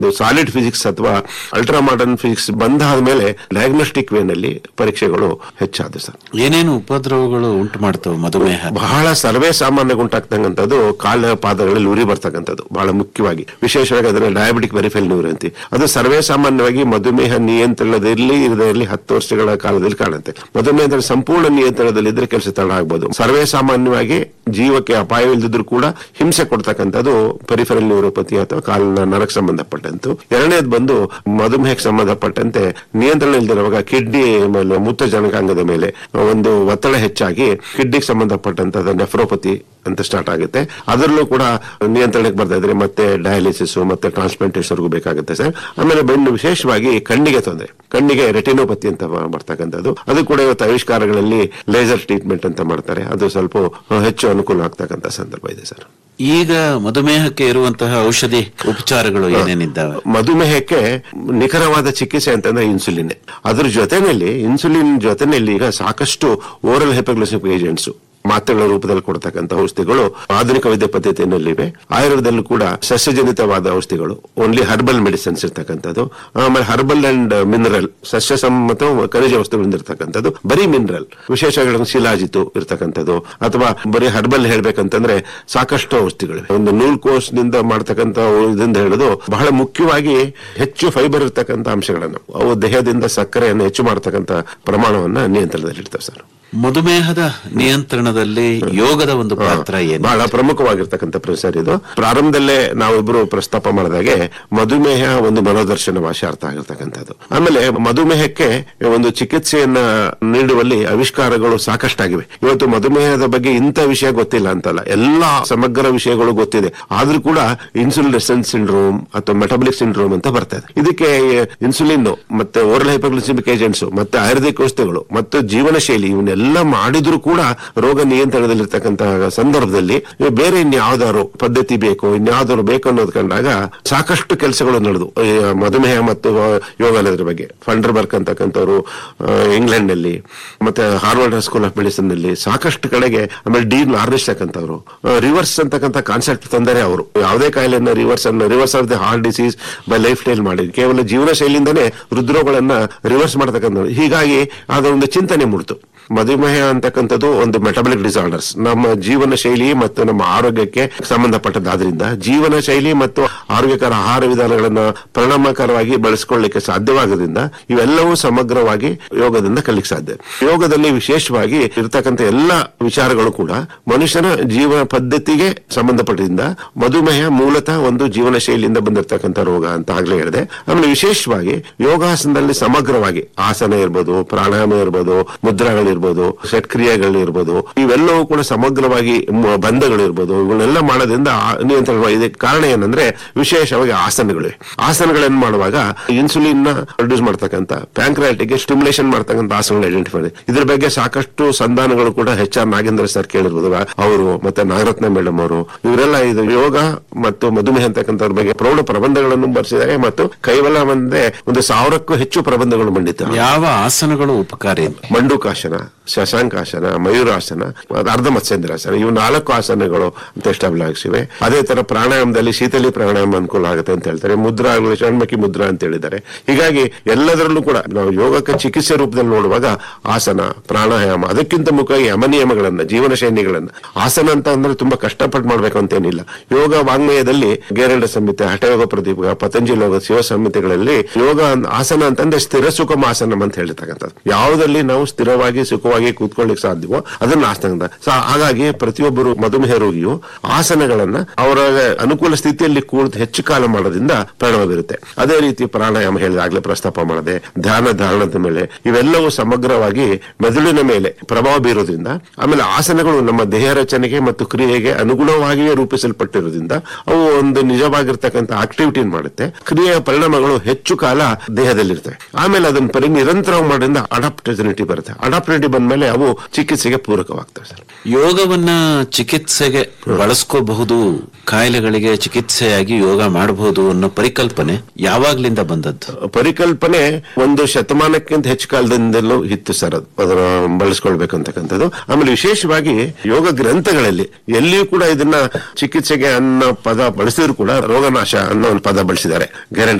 Solid physics ಅಥವಾ ultra modern physics ಬಂದಾದ ಮೇಲೆ ಡಯಾಗ್ನೋಸ್ಟಿಕ್ ವೇನಲ್ಲಿ ಪರೀಕ್ಷೆಗಳು ಹೆಚ್ಚಾದ ಸರ್. ಏನೇನು ಉಪದ್ರವಗಳು ಉಂಟು ಮಾಡ್ತವೆ ಮಧುಮೇಹ? ಬಹಳ ಸರ್ವೇ ಸಾಮಾನ್ಯ ಉಂಟಾಗ್ತಕ್ಕಂಥದ್ದು ಕಾಲ ಪಾದಗಳಲ್ಲಿ ಉರಿ ಬರ್ತಕ್ಕಂಥದ್ದು ಬಹಳ ಮುಖ್ಯವಾಗಿ, ವಿಶೇಷವಾಗಿ ಅದನ್ನ ಡಯಾಬಿಟಿಕ್ ವೆರಿಫೈಲ್ ಅಂತೀವಿ. ಅದು ಸರ್ವೇ ಸಾಮಾನ್ಯವಾಗಿ ಮಧುಮೇಹ ನಿಯಂತ್ರಣದಲ್ಲಿ ಇರಲಿ 10 ವರ್ಷಗಳ ಕಾಲದಲ್ಲಿ ಕಾಣುತ್ತೆ. ಮಧುಮೇಹದಲ್ಲಿ ಸಂಪೂರ್ಣ ನಿಯಂತ್ರಣದಲ್ಲಿದ್ರೆ ಕೆಲಸ ತಡ ಆಗ್ಬೋದು. ಸರ್ವೇ ಸಾಮಾನ್ಯವಾಗಿ ಜೀವಕ್ಕೆ ಅಪಾಯವಿಲ್ಲದಿದ್ರು ಕೂಡ ಹಿಂಸೆ ಕೊಡ್ತಕ್ಕಂಥದ್ದು ಪೆರಿಫೆರಲ್ ನ್ಯೂರೋಪತಿ ಅಥವಾ ಕಾಲಿನ ನರಕ್ಕೆ ಸಂಬಂಧಪಟ್ಟಂತು. ಎರಡನೇದು ಬಂದು ಮಧುಮೇಹಕ್ಕೆ ಸಂಬಂಧಪಟ್ಟಂತೆ ನಿಯಂತ್ರಣ ಇಲ್ದಿರುವಾಗ ಕಿಡ್ನಿ ಮೇಲೆ ಮೂತ್ರಜನಕಾಂಗದ ಮೇಲೆ ಒಂದು ಒತ್ತಡ ಹೆಚ್ಚಾಗಿ ಕಿಡ್ನಿಗೆ ಸಂಬಂಧಪಟ್ಟಂತ ನೆಫ್ರೋಪತಿ ಅಂತ ಸ್ಟಾರ್ಟ್ ಆಗುತ್ತೆ. ಅದರಲ್ಲೂ ಕೂಡ ನಿಯಂತ್ರಣಕ್ಕೆ ಬರ್ತಾ ಇದ್ರೆ ಮತ್ತೆ ಡಯಾಲಿಸಿಸ್ ಮತ್ತೆ ಟ್ರಾನ್ಸ್ಪ್ಲಾಂಟೇಷನ್ಗೂ ಬೇಕಾಗುತ್ತೆ ಸರ್. ಆಮೇಲೆ ವಿಶೇಷವಾಗಿ ಕಣ್ಣಿಗೆ ತೊಂದರೆ, ಕಣ್ಣಿಗೆ ರೆಟಿನೋಪತಿ ಅಂತ ಬರ್ತಕ್ಕಂಥದ್ದು. ಅದು ಕೂಡ ಇವತ್ತು ಆವಿಷ್ಕಾರಗಳಲ್ಲಿ ಲೇಸರ್ ಟ್ರೀಟ್ಮೆಂಟ್ ಅಂತ ಮಾಡ್ತಾರೆ. ಅದು ಸ್ವಲ್ಪ ಹೆಚ್ಚು ಅನುಕೂಲ ಆಗ್ತಕ್ಕಂಥ ಸಂದರ್ಭ ಇದೆ ಸರ್. ಈಗ ಮಧುಮೇಹಕ್ಕೆ ಇರುವಂತಹ ಔಷಧಿ ಉಪಚಾರಗಳು ಏನೇನಿದ್ದಾವೆ? ಮಧುಮೇಹಕ್ಕೆ ನಿಖರವಾದ ಚಿಕಿತ್ಸೆ ಅಂತಂದ್ರೆ ಇನ್ಸುಲಿನ್. ಅದ್ರ ಜೊತೆನಲ್ಲಿ ಇನ್ಸುಲಿನ್ ಜೊತೆನಲ್ಲಿ ಈಗ ಸಾಕಷ್ಟು ಓರಲ್ ಹೈಪೋಗ್ಲೈಸೆಮಿಕ್ ಏಜೆಂಟ್ಸ್ ಮಾತ್ರೆಗಳ ರೂಪದಲ್ಲಿ ಕೊಡ್ತಕ್ಕಂಥ ಔಷಧಿಗಳು ಆಧುನಿಕ ವೈದ್ಯ ಪದ್ಧತಿಯಲ್ಲಿವೆ. ಆಯುರ್ವೇದದಲ್ಲೂ ಕೂಡ ಸಸ್ಯಜನಿತವಾದ ಔಷಧಿಗಳು, ಓನ್ಲಿ ಹರ್ಬಲ್ ಮೆಡಿಸಿನ್ಸ್ ಇರ್ತಕ್ಕಂಥದ್ದು. ಆಮೇಲೆ ಹರ್ಬಲ್ ಅಂಡ್ ಮಿನರಲ್, ಸಸ್ಯ ಸಮ್ಮತ ಖನಿಜ ವಸ್ತುಗಳಿಂದ ಇರ್ತಕ್ಕಂಥದ್ದು. ಬರೀ ಮಿನರಲ್ ವಿಶೇಷಗಳು ಶಿಲಾಜಿತು ಇರ್ತಕ್ಕಂಥದ್ದು, ಅಥವಾ ಬರೀ ಹರ್ಬಲ್ ಹೇಳ್ಬೇಕಂತಂದ್ರೆ ಸಾಕಷ್ಟು ಔಷಧಿಗಳಿವೆ. ಒಂದು ನೂಲ್ಕೋಸ್ನಿಂದ ಮಾಡ್ತಕ್ಕಂಥ ಇದರಿಂದ ಹೇಳೋದು ಬಹಳ ಮುಖ್ಯವಾಗಿ ಹೆಚ್ಚು ಫೈಬರ್ ಇರ್ತಕ್ಕಂಥ ಅಂಶಗಳನ್ನು, ಅವು ದೇಹದಿಂದ ಸಕ್ಕರೆಯನ್ನು ಹೆಚ್ಚು ಮಾಡತಕ್ಕಂಥ ಪ್ರಮಾಣವನ್ನ ನಿಯಂತ್ರಣದಲ್ಲಿರ್ತವೆ ಸರ್. ಮಧುಮೇಹದ ನಿಯಂತ್ರಣದಲ್ಲಿ ಯೋಗದ ಒಂದು ಪಾತ್ರ ಏನು? ಬಹಳ ಪ್ರಮುಖವಾಗಿರ್ತಕ್ಕಂಥ ಪ್ರಸಾರ ಇದು. ಪ್ರಾರಂಭದಲ್ಲೇ ನಾವಿಬ್ರು ಪ್ರಸ್ತಾಪ ಮಾಡಿದಾಗೆ ಮಧುಮೇಹ ಒಂದು ಮನೋದರ್ಶನ ಭಾಷೆ ಅರ್ಥ ಆಗಿರ್ತಕ್ಕಂಥದ್ದು. ಆಮೇಲೆ ಮಧುಮೇಹಕ್ಕೆ ಒಂದು ಚಿಕಿತ್ಸೆಯನ್ನ ನೀಡುವಲ್ಲಿ ಆವಿಷ್ಕಾರಗಳು ಸಾಕಷ್ಟಾಗಿವೆ. ಇವತ್ತು ಮಧುಮೇಹದ ಬಗ್ಗೆ ಇಂಥ ವಿಷಯ ಗೊತ್ತಿಲ್ಲ ಅಂತಲ್ಲ, ಎಲ್ಲಾ ಸಮಗ್ರ ವಿಷಯಗಳು ಗೊತ್ತಿದೆ. ಆದ್ರೂ ಕೂಡ ಇನ್ಸುಲಿನ್ ರೆಸಿಸ್ಟೆನ್ಸ್ ಸಿಂಡ್ರೋಮ್ ಅಥವಾ ಮೆಟಬಲಿಕ್ ಸಿಂಡ್ರೋಮ್ ಅಂತ ಬರ್ತದೆ. ಇದಕ್ಕೆ ಇನ್ಸುಲಿನ್ ಮತ್ತೆ ಓರಲ್ ಹೈಪೋಗ್ಲೈಸೆಮಿಕ್ ಏಜೆಂಟ್ಸ್ ಮತ್ತೆ ಆಯುರ್ವೇದಿಕ್ ಔಷಧಿಗಳು ಮತ್ತು ಜೀವನ ಶೈಲಿ ಇವನ್ನೆಲ್ಲ ಮಾಡಿದ್ರು ಕೂಡ ರೋಗ ನಿಯಂತ್ರಣದಲ್ಲಿರ್ತಕ್ಕಂತಹ ಸಂದರ್ಭದಲ್ಲಿ ಬೇರೆ ಇನ್ಯಾವ್ದಾದ್ರು ಪದ್ಧತಿ ಬೇಕು, ಇನ್ಯಾವ್ದಾದ್ರು ಬೇಕು ಅನ್ನೋದು ಕಂಡಾಗ ಸಾಕಷ್ಟು ಕೆಲಸಗಳು ನಡೆದು ಮಧುಮೇಹ ಮತ್ತು ಯೋಗ ಅನ್ನೋದ್ರ ಬಗ್ಗೆ ಫಂಡರ್ಬರ್ಗ್ ಅಂತಕ್ಕಂಥವ್ರು ಇಂಗ್ಲೆಂಡ್ ನಲ್ಲಿ ಮತ್ತೆ ಹಾರ್ವರ್ಡ್ ಸ್ಕೂಲ್ ಆಫ್ ಮೆಡಿಸಿನ್ ನಲ್ಲಿ ಸಾಕಷ್ಟು ಕಡೆಗೆ, ಆಮೇಲೆ ಡಿ ನಾರ್ನಿಶ್ ಅಂತಕ್ಕಂಥವ್ರು ರಿವರ್ಸ್ ಅಂತಕ್ಕಂಥ ಕಾನ್ಸೆಪ್ಟ್ ತಂದರೆ ಅವರು ಯಾವುದೇ ಕಾಯಿಲೆಯನ್ನ reverse of the heart disease by life style ಮಾಡಿ ಕೇವಲ ಜೀವನ ಶೈಲಿಯಿಂದನೇ ಹೃದ್ರೋಗಗಳನ್ನ ರಿವರ್ಸ್ ಮಾಡತಕ್ಕಂಥ. ಹೀಗಾಗಿ ಅದೊಂದು ಚಿಂತನೆ ಮೂಡ್ತು. ಮಧುಮೇಹ ಅಂತಕ್ಕಂಥದ್ದು ಒಂದು ಮೆಟಬಲಿಕ್ ಡಿಸಾರ್ಡರ್ಸ್, ನಮ್ಮ ಜೀವನ ಶೈಲಿ ಮತ್ತು ನಮ್ಮ ಆರೋಗ್ಯಕ್ಕೆ ಸಂಬಂಧಪಟ್ಟದಾದ್ರಿಂದ ಜೀವನ ಶೈಲಿ ಮತ್ತು ಆರೋಗ್ಯಕರ ಆಹಾರ ವಿಧಾನಗಳನ್ನ ಪರಿಣಾಮಕಾರವಾಗಿ ಬಳಸಿಕೊಳ್ಳಲಿಕ್ಕೆ ಸಾಧ್ಯವಾಗೋದ್ರಿಂದ ಇವೆಲ್ಲವೂ ಸಮಗ್ರವಾಗಿ ಯೋಗದಿಂದ ಕಲಿಕ್ಕೆ ಸಾಧ್ಯ. ಯೋಗದಲ್ಲಿ ವಿಶೇಷವಾಗಿ ಇರತಕ್ಕಂಥ ಎಲ್ಲ ವಿಚಾರಗಳು ಕೂಡ ಮನುಷ್ಯನ ಜೀವನ ಪದ್ಧತಿಗೆ ಸಂಬಂಧಪಟ್ಟಿದ್ದ. ಮಧುಮೇಹ ಮೂಲತಃ ಒಂದು ಜೀವನ ಶೈಲಿಯಿಂದ ಬಂದಿರತಕ್ಕಂಥ ರೋಗ ಅಂತ ಆಗ್ಲೇ ಹೇಳಿದೆ. ಆಮೇಲೆ ವಿಶೇಷವಾಗಿ ಯೋಗಾಸನದಲ್ಲಿ ಸಮಗ್ರವಾಗಿ ಆಸನ ಇರ್ಬೋದು, ಪ್ರಾಣಾಯಾಮ ಇರ್ಬೋದು, ಮುದ್ರಾಗಳಿರ್ಬೋದು, ಷಟ್ಕ್ರಿಯೆಗಳಿರ್ಬೋದು, ಇವೆಲ್ಲವೂ ಕೂಡ ಸಮಗ್ರವಾಗಿ ಬಂಧಗಳಿರ್ಬೋದು, ಇವನ್ನೆಲ್ಲ ಮಾಡೋದ್ರಿಂದ ನಿಯಂತ್ರಣ. ಇದಕ್ಕೆ ಕಾರಣ ಏನಂದ್ರೆ ವಿಶೇಷವಾಗಿ ಆಸನಗಳಿವೆ. ಆಸನಗಳನ್ನು ಮಾಡುವಾಗ ಇನ್ಸುಲಿನ್ ಪ್ರೊಡ್ಯೂಸ್ ಮಾಡ್ತಕ್ಕಂಥ ಪ್ಯಾಂಕ್ರಿಯಾಟಿಕ್ ಸ್ಟಿಮ್ಯುಲೇಷನ್ ಮಾಡ್ತಕ್ಕಂಥ ಆಸನಗಳು ಐಡೆಂಟಿಫೈ ಮಾಡಿ. ಇದ್ರ ಬಗ್ಗೆ ಸಾಕಷ್ಟು ಸಂಧಾನಗಳು ಕೂಡ HR ನಾಗೇಂದ್ರ ಸರ್ ಕೇಳಿರ್ಬೋದು, ಅವರು ಮತ್ತೆ ನಾಗರತ್ನ ಮೇಡಮ್ ಅವರು, ಇವರೆಲ್ಲ ಇದು ಯೋಗ ಮತ್ತು ಮಧುಮೇಹ ಅಂತಕ್ಕಂಥವ್ರ ಬಗ್ಗೆ ಪ್ರೌಢ ಪ್ರಬಂಧಗಳನ್ನು ಬರೆಸಿದ್ದಾರೆ ಮತ್ತು ಕೈವಲ ಒಂದೇ 1,000ಕ್ಕೂ ಹೆಚ್ಚು ಪ್ರಬಂಧಗಳು ಮಂಡಿತ. ಯಾವ ಆಸನಗಳು ಉಪಕಾರಿ? ಮಂಡೂಕಾಸನ, ಶಶಾಂಕಾಸನ, ಮಯೂರಾಸನ, ಅರ್ಧ ಮತ್ಸ್ಯೇಂದ್ರಾಸನ, ಇವು 4 ಆಸನಗಳು ಅಂತ ಎಸ್ಟಾಬ್ಲಿಷ್ ಆಗಿವೆ. ಅದೇ ತರ ಪ್ರಾಣಾಯಾಮದಲ್ಲಿ ಶೀತಲಿ ಪ್ರಾಣಾಯಾಮ ಅನುಕೂಲ ಆಗುತ್ತೆ ಅಂತ ಹೇಳ್ತಾರೆ. ಮುದ್ರಾ ಷಣ್ಮುಖಿ ಮುದ್ರಾ ಅಂತ ಹೇಳಿದ್ದಾರೆ. ಹೀಗಾಗಿ ಎಲ್ಲದರಲ್ಲೂ ಕೂಡ ನಾವು ಯೋಗಕ್ಕೆ ಚಿಕಿತ್ಸೆ ರೂಪದಲ್ಲಿ ನೋಡುವಾಗ ಆಸನ, ಪ್ರಾಣಾಯಾಮ, ಅದಕ್ಕಿಂತ ಮುಖ್ಯವಾಗಿ ಯಮನಿಯಮಗಳನ್ನ, ಜೀವನ ಶೈಲಿಗಳನ್ನ. ಆಸನ ಅಂತ ಅಂದ್ರೆ ತುಂಬಾ ಕಷ್ಟಪಟ್ಟು ಮಾಡ್ಬೇಕು ಅಂತೇನಿಲ್ಲ. ಯೋಗ ವಾಂಗ್ಮಯದಲ್ಲಿ ಗೇರಳ ಸಂಹಿತೆ, ಹಠಯೋಗ ಪ್ರದೀಪ, ಪತಂಜಲಿ ಯೋಗ, ಶಿವ ಸಂಹಿತೆಗಳಲ್ಲಿ ಯೋಗ ಆಸನ ಅಂತಂದ್ರೆ ಸ್ಥಿರ ಸುಖಮ ಆಸನ ಅಂತ ಹೇಳ್ತಕ್ಕಂಥದ್ದು. ಯಾವುದಲ್ಲಿ ನಾವು ಸ್ಥಿರವಾಗಿ ಸುಖವಾಗಿ ಕೂತ್ಕೊಳ್ಳಿಕ್ಕೆ ಸಾಧ್ಯವೋ ಅದನ್ನ ಆಸನ. ಹಾಗಾಗಿ ಪ್ರತಿಯೊಬ್ಬರು ಮಧುಮೇಹ ರೋಗಿಯು ಆಸನಗಳನ್ನ ಅವರ ಅನುಕೂಲ ಸ್ಥಿತಿಯಲ್ಲಿ ಕೂರ್ದು ಹೆಚ್ಚು ಕಾಲ ಮಾಡೋದ್ರಿಂದ ಪರಿಣಾಮ ಬೀರುತ್ತೆ. ಅದೇ ರೀತಿ ಪ್ರಾಣಾಯಾಮ ಹೇಳಿದಾಗಲೇ ಪ್ರಸ್ತಾಪ ಮಾಡದೆ, ಧ್ಯಾನ ಧಾರಣದ ಮೇಲೆ ಇವೆಲ್ಲವೂ ಸಮಗ್ರವಾಗಿ ಮೆದುಳಿನ ಮೇಲೆ ಪ್ರಭಾವ ಬೀರೋದ್ರಿಂದ, ಆಮೇಲೆ ಆಸನಗಳು ನಮ್ಮ ದೇಹ ರಚನೆಗೆ ಮತ್ತು ಕ್ರಿಯೆಗೆ ಅನುಗುಣವಾಗಿಯೇ ರೂಪಿಸಲ್ಪಟ್ಟಿರೋದ್ರಿಂದ ಅವು ಒಂದು ನಿಜವಾಗಿರ್ತಕ್ಕಂಥ ಆಕ್ಟಿವಿಟಿ ಮಾಡುತ್ತೆ. ಕ್ರಿಯೆಯ ಪರಿಣಾಮಗಳು ಹೆಚ್ಚು ಕಾಲ ದೇಹದಲ್ಲಿರ್ತವೆ. ಆಮೇಲೆ ಅದನ್ನ ನಿರಂತರವಾಗಿ ಮಾಡೋದ್ರಿಂದ ಅಡಾಪ್ಟಿವಿಟಿ ಬರುತ್ತೆ. ಅಡಾಪ್ಟಿವಿಟಿ ಕ್ಯಾಪಬಿಲಿಟಿ ಬಂದ್ಮೇಲೆ ಅವು ಚಿಕಿತ್ಸೆಗೆ ಪೂರಕವಾಗ್ತವೆ ಸರ್. ಯೋಗವನ್ನ ಚಿಕಿತ್ಸೆಗೆ ಬಳಸ್ಕೋಬಹುದು, ಕಾಯಿಲೆಗಳಿಗೆ ಚಿಕಿತ್ಸೆಯಾಗಿ ಯೋಗ ಮಾಡಬಹುದು ಅನ್ನೋ ಪರಿಕಲ್ಪನೆ ಯಾವಾಗ್ಲಿಂದ ಬಂದದ್ದು? ಪರಿಕಲ್ಪನೆ ಒಂದು ಶತಮಾನಕ್ಕಿಂತ ಹೆಚ್ಚು ಕಾಲದಿಂದಲೂ ಇತ್ತು ಸರ್. ಅದರ ಬಳಸ್ಕೊಳ್ಬೇಕು ಅಂತಕ್ಕಂಥದ್ದು. ಆಮೇಲೆ ವಿಶೇಷವಾಗಿ ಯೋಗ ಗ್ರಂಥಗಳಲ್ಲಿ ಎಲ್ಲಿಯೂ ಕೂಡ ಇದನ್ನ ಚಿಕಿತ್ಸೆಗೆ ಅನ್ನೋ ಪದ ಬಳಸಿದ್ರು ಕೂಡ ರೋಗನಾಶ ಅನ್ನೋ ಒಂದು ಪದ ಬಳಸಿದ್ದಾರೆ.